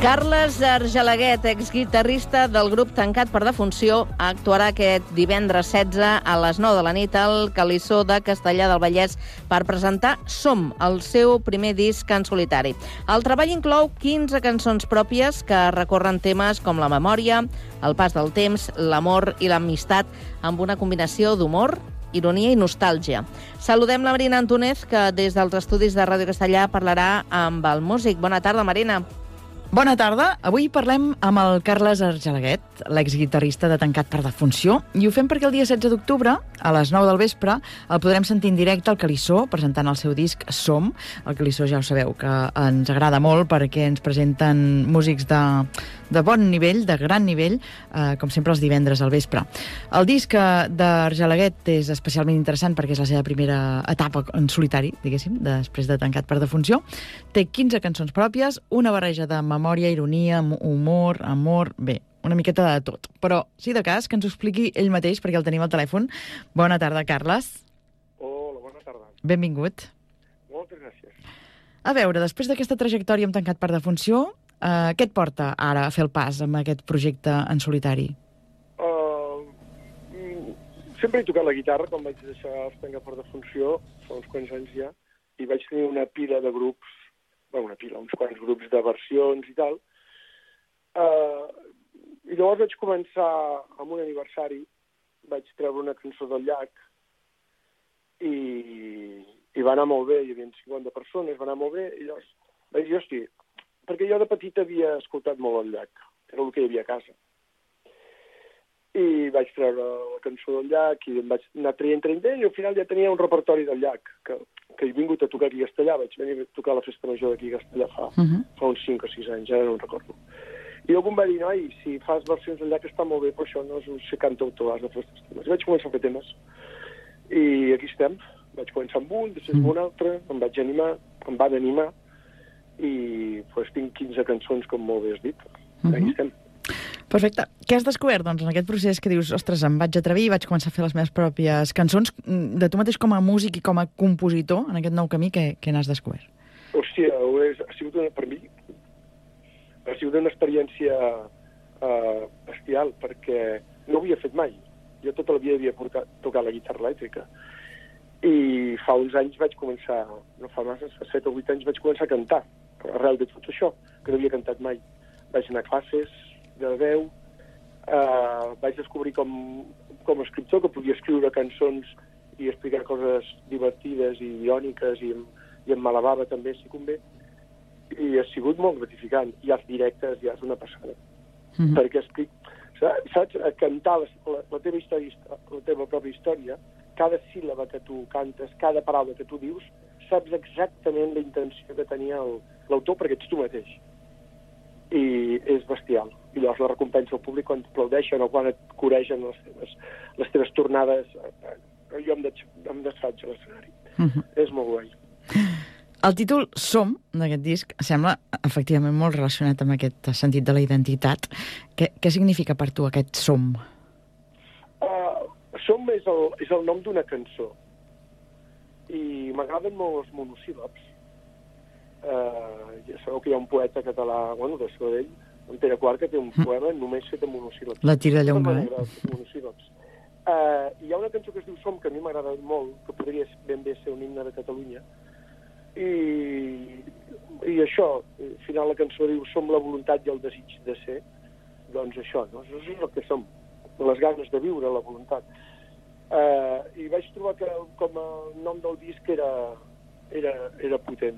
Carles Argelaguet, exguitarrista del grup Tancat per Defunció, actuarà aquest divendres 16 a les 9 de la nit al Calissó de Castellar del Vallès per presentar Som, el seu primer disc en solitari. El treball inclou 15 cançons pròpies que recorren temes com la memòria, el pas del temps, l'amor i l'amistat, amb una combinació d'humor, ironia i nostàlgia. Saludem la Marina Antúnez, que des dels estudis de Ràdio Castellà parlarà amb el músic. Bona tarda, Marina. Bona tarda. Avui parlem amb el Carles Argelaguet, l'exguitarrista de Tancat per Defunció, i ho fem perquè el dia 16 d'octubre, a les 9 del vespre, el podrem sentir en directe al Calissó, presentant el seu disc Som. El Calissó ja ho sabeu, que ens agrada molt perquè ens presenten músics de bon nivell, de gran nivell, com sempre els divendres al vespre. El disc d'Argelaguet és especialment interessant perquè és la seva primera etapa en solitari, diguéssim, després de Tancat per Defunció. Té 15 cançons pròpies, una barreja de memòria, ironia, humor, amor... Bé, una miqueta de tot. Però, si de cas, que ens ho expliqui ell mateix, perquè el tenim al telèfon. Bona tarda, Carles. Hola, bona tarda. Benvingut. Moltes gràcies. A veure, després d'aquesta trajectòria amb Tancat per Defunció, què et porta ara a fer el pas amb aquest projecte en solitari? Sempre he tocat la guitarra, quan vaig deixar els Tancat per Defunció, fa uns quants anys ja, i vaig tenir una pila de grups, uns quants grups de versions i tal. I llavors vaig començar amb un aniversari, vaig treure una cançó del llac i va anar molt bé, hi havia 50 persones, va anar molt bé, i llavors vaig dir, hosti, perquè jo de petit havia escoltat molt el llac, era el que hi havia a casa. I vaig treure la cançó del llac i em vaig anar traient i al final ja tenia un repertori del llac, que he vingut a tocar aquí a Castellà, vaig venir a tocar a la Festa Major d'aquí a Castellà fa uns 5 o 6 anys, ara no en recordo. I algú em va dir, noi, si fas versions del llac està molt bé, però això no és ser cantautor, has de fer aquests temes. I vaig començar a fer temes. I aquí estem. Vaig començar amb un, després amb un altre, em vaig animar, em van animar, i tinc 15 cançons, com molt bé has dit. Aquí estem. Perfecte. Què has descobert, doncs, en aquest procés que dius, ostres, em vaig atrevir i vaig començar a fer les meves pròpies cançons, de tu mateix com a músic i com a compositor, en aquest nou camí, què n'has descobert? Hòstia, ha sigut per mi ha sigut una experiència bestial, perquè no ho havia fet mai. Jo tota la vida havia tocat la guitarra elèctrica. I fa uns anys vaig començar, no fa massa, fa 7 o 8 anys vaig començar a cantar, arrel de tot això, que no havia cantat mai. Vaig anar a classes de veu, vaig descobrir com a escriptor que podia escriure cançons i explicar coses divertides i iròniques, i em malabava també, si convé. I ha sigut molt gratificant. I els directes ja és una passada. Perquè saps, a cantar la teva història, la teva pròpia història, cada síl·laba que tu cantes, cada paraula que tu dius, saps exactament la intenció que tenia l'autor, perquè ets tu mateix. I és bestial. I llavors la recompensa al públic quan t'aplaudeixen o quan et coregen les teves tornades. Jo em desfaig a l'escenari. És molt guai. El títol Som, d'aquest disc, sembla efectivament molt relacionat amb aquest sentit de la identitat. Què significa per tu aquest Som? Som és el nom d'una cançó. I m'agraden molt els monosíl·labs. Ja sabeu que hi ha un poeta català, de Sabadell, en Pere Quart, que té un poema només fet amb monosíl·labs. La Tirallonga, monosíl·labs. Hi ha una cançó que es diu Som, que a mi m'agrada molt, que podria ben bé ser un himne de Catalunya, i això, al final la cançó diu som la voluntat i el desig de ser, doncs això, no? Això és el que som, les ganes de viure, la voluntat. I vaig trobar que com a nom del disc era potent.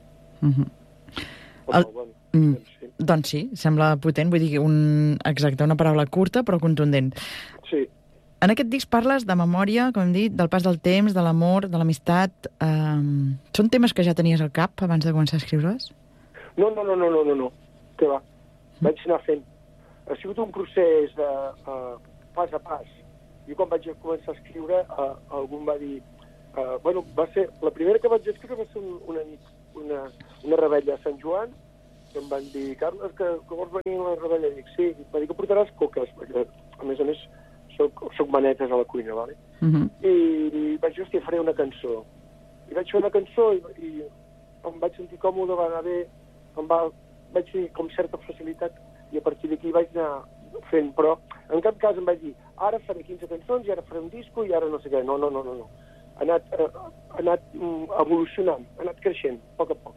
Doncs sí, sembla potent, vull dir, una paraula curta però contundent. Sí. En aquest disc parles de memòria, com hem dit, del pas del temps, de l'amor, de l'amistat. Són temes que ja tenies al cap abans de començar a escriure-les? No. Què va? Vaig anar fent. Ha sigut un procés pas a pas. Jo quan vaig començar a escriure, algú em va dir... va ser... La primera que vaig escriure va ser una nit, una rebella a Sant Joan, que em van dir, Carles, que vols venir a la rebella? I dic, sí. Va dir que portaràs coques, perquè, a més, soc manetes a la cuina, vale? I vaig dir, hòstia, faré una cançó. I vaig fer una cançó i em vaig sentir còmode, va anar bé, em va vaig tenir com certa facilitat i a partir d'aquí vaig anar fent, però en cap cas em vaig dir ara faré 15 cançons i ara faré un disco i ara no sé què. No. Ha anat evolucionant, ha anat creixent, a poc a poc.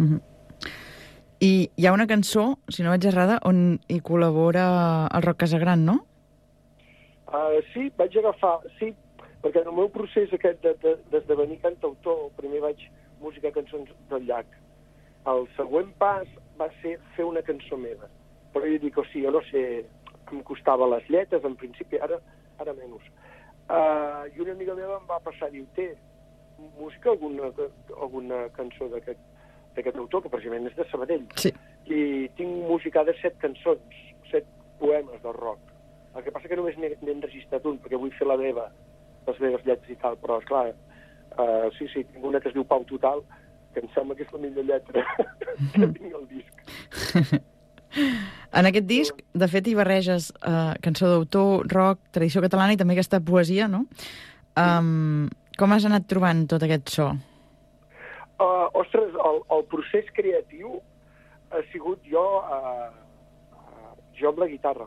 I hi ha una cançó, si no vaig errada, on hi col·labora el Roc Casagran, no? Sí, vaig agafar... Sí, perquè en el meu procés aquest d'esdevenir cantautor, primer vaig musicar cançons del llac. El següent pas va ser fer una cançó meva. Però jo dic, jo no sé, em costava les lletres, en principi, ara menys. I una amiga meva em va passar, diu, música alguna cançó d'aquest autor, que precisament és de Sabadell. Sí. I tinc musicades 7 cançons, 7 poemes del rock. El que passa que només n'he enregistrat un, perquè vull fer les meves lletres i tal, però, esclar, sí, tinc una que es diu Pau Total, que em sembla que és la millor lletra que tinc al disc. En aquest disc, de fet, hi barreges cançó d'autor, rock, tradició catalana i també aquesta poesia, no? Com has anat trobant tot aquest so? Ostres, el procés creatiu ha sigut jo amb la guitarra.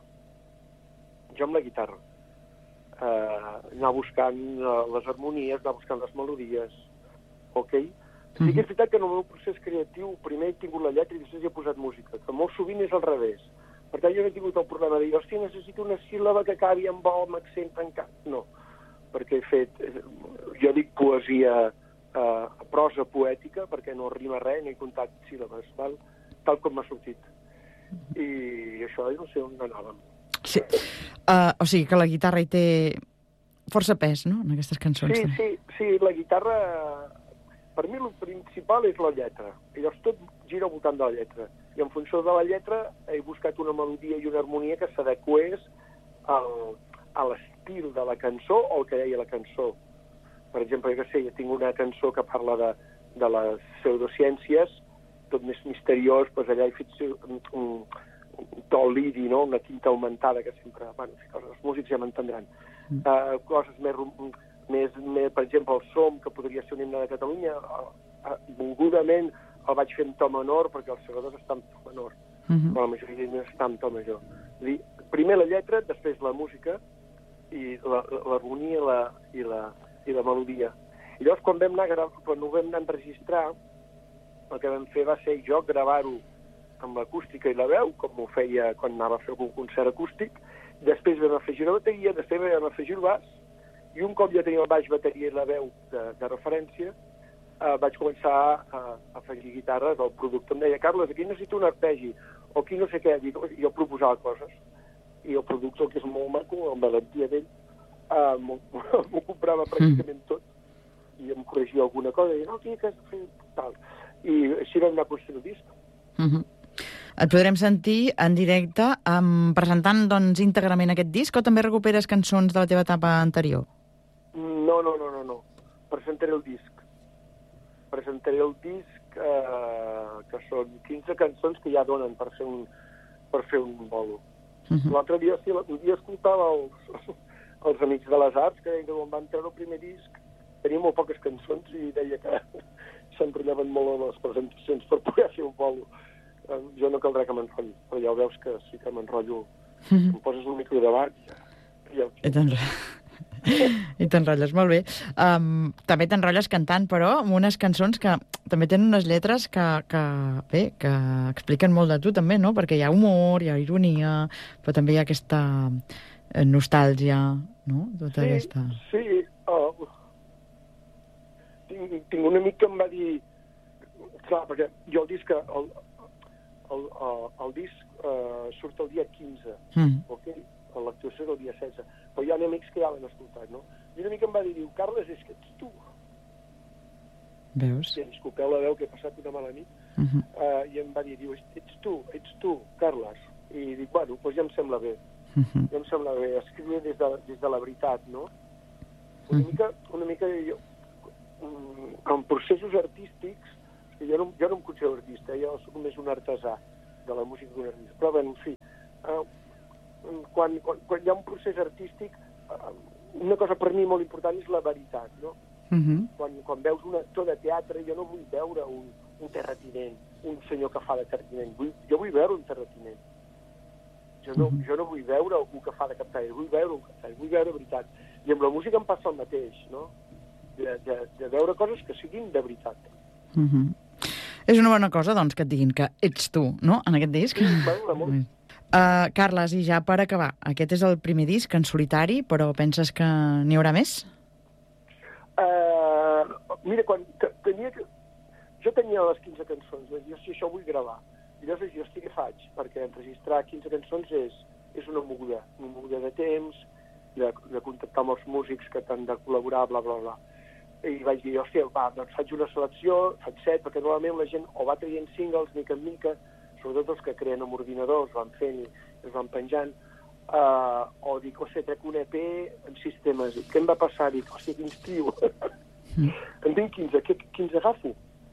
Anar buscant les harmonies, anar buscant les melodies, ok? Sí que és veritat que en el meu procés creatiu primer he tingut la lletra i després he posat música, que molt sovint és al revés. Per tant, jo no he tingut el problema de dir, hòstia, necessito una síl·laba que acabi amb o, amb accent tancat. No, perquè he fet, jo dic poesia, prosa poètica, perquè no rima res, no he comptat síl·labes, tal com m'ha sortit. I això, no sé on anàvem. Sí, o sigui que la guitarra hi té força pes, no?, en aquestes cançons. Sí, la guitarra... Per mi el principal és la lletra. I llavors tot gira al voltant de la lletra. I en funció de la lletra he buscat una melodia i una harmonia que s'adequés a l'estil de la cançó o el que deia la cançó. Per exemple, jo tinc una cançó que parla de les pseudociències, tot més misteriós, doncs allà he fet un to liri, no? Una tinta augmentada que sempre... Bueno, els músics ja m'entendran. Coses més, per exemple, el Som, que podria ser un himne de Catalunya, volgudament el vaig fer en to menor, perquè els segadors estan en to menor, però la majoria d'himnes estan en to major. És a dir, primer la lletra, després la música, i l'harmonia i la melodia. I llavors, quan ho vam anar a enregistrar, el que vam fer va ser jo gravar-ho amb l'acústica i la veu, com ho feia quan anava a fer un concert acústic, després vam afegir la bateria, després vam afegir el baix, i un cop ja tenia el baix, bateria i la veu de referència, vaig començar a afegir guitarres al producte. Em deia, Carles, aquí necessito un arpegi, o aquí no sé què. Jo proposava coses. I el productor, que és molt maco, amb valentia d'ell, m'ho comprava pràcticament tot. I em corregia alguna cosa, i deia, no, aquí que has de fer tal. I així vam anar construint el disc. Et podrem sentir en directe presentant doncs, íntegrament aquest disc, o també recuperes cançons de la teva etapa anterior? No. Presentaré el disc. Que són 15 cançons que ja donen per fer un bolo. L'altre dia escoltava els Amics de les Arts, que deien que quan van treure el primer disc tenia molt poques cançons i deia que s'enrotllaven molt a les presentacions per poder fer un bolo. Jo no caldrà que m'enrotlli, però ja ho veus que sí que m'enrotllo. Em poses un micro davant i t'enrotlles, molt bé. També t'enrotlles cantant, però amb unes cançons que també tenen unes lletres que expliquen molt de tu, també, no? Perquè hi ha humor, hi ha ironia, però també hi ha aquesta nostàlgia, no? Sí. Tinc un amic que em va dir... Clar, perquè jo el disc... El disc surt el dia 15, ok? L'actuació del dia 16, però hi ha amics que ja l'han escoltat, no? I una mica em va dir, Carles, és que ets tu. Veus? Si disculpeu la veu, que he passat una mala nit, i em va dir, ets tu, Carles. I dic, bueno, doncs ja em sembla bé. Ja em sembla bé, escriure des de la veritat, no? Una mica jo, en processos artístics, jo no em considero artista, jo soc més un artesà de la música que un artista, però bé, en fi, quan hi ha un procés artístic, una cosa per mi molt important és la veritat, no? Quan veus un actor de teatre, jo no vull veure un terratinent, un senyor que fa de terratinent. Jo vull veure un terratinent. Jo no vull veure algú que fa de captaire, vull veure un captaire, vull veure veritat. I amb la música em passa el mateix, no? De veure coses que siguin de veritat. És una bona cosa, doncs, que et diguin que ets tu, no?, en aquest disc. Sí, m'agrada molt. Carles, i ja per acabar, aquest és el primer disc en solitari, però penses que n'hi haurà més? Mira, jo tenia les 15 cançons, jo si això vull gravar. I llavors jo estic que faig, perquè enregistrar 15 cançons és una moguda de temps, de contactar amb els músics que t'han de col·laborar, bla, bla, bla. I vaig dir, hòstia, doncs faig una selecció, faig 7, perquè normalment la gent o va traient singles mica en mica, sobretot els que creen amb ordinadors, van fent i es van penjant, o dic, hòstia, trec un EP en 6 temes. Què em va passar? Dic, hòstia, quins tio. En tinc 15, quins agafo?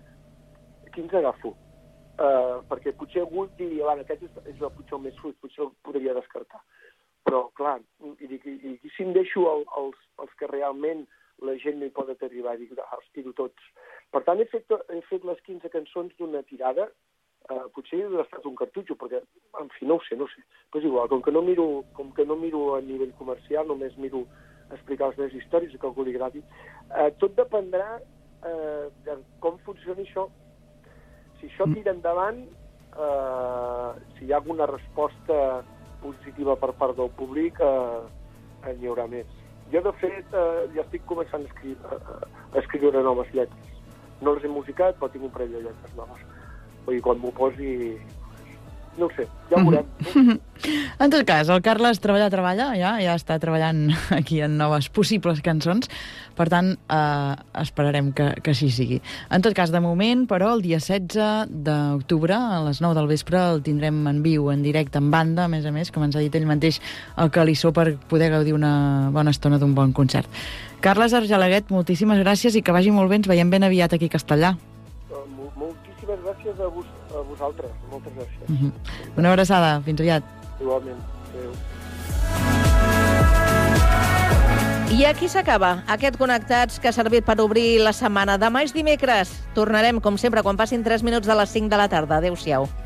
Perquè potser algú diria, aquest és potser el més fluid, potser el podria descartar. Però, clar, i si em deixo els que realment la gent no hi pot arribar, dic, els tiro tots. Per tant, he fet les 15 cançons d'una tirada, potser he estat un cartutxo, perquè, en fi, no ho sé. Però és igual, com que no miro a nivell comercial, només miro a explicar les meves històries, que algú li agradi, tot dependrà de com funcioni això. Si això tira endavant, si hi ha alguna resposta positiva per part del públic, n'hi haurà més. Jo, de fet, ja estic començant a escriure noves lletres. No les he musicat, però tinc un parell de lletres noves. Vull dir, quan m'ho posi... No ho sé, ja ho veurem. En tot cas, el Carles treballa, ja està treballant aquí en noves possibles cançons, per tant, esperarem que així sigui. En tot cas, de moment, però, el dia 16 d'octubre, a les 9 del vespre, el tindrem en viu, en directe, en banda, a més, com ens ha dit ell mateix, al Calissó, per poder gaudir una bona estona d'un bon concert. Carles Argelaguet, moltíssimes gràcies i que vagi molt bé, ens veiem ben aviat aquí a Castellar. Moltíssimes gràcies a vosaltres, moltes gràcies. Una abraçada, fins aviat. Igualment, adéu. I aquí s'acaba aquest Connectats que ha servit per obrir la setmana. Demà és dimecres. Tornarem, com sempre, quan passin 3 minuts de les 5 de la tarda. Adéu-siau.